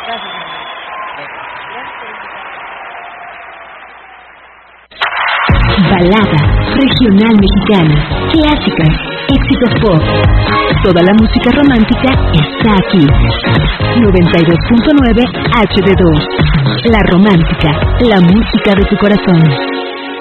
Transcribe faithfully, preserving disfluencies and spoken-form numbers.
Gracias, mamá. Balada, regional mexicana, clásicas, éxitos pop. Toda la música romántica está aquí. noventa y dos punto nueve H D dos. La Romántica, la música de tu corazón.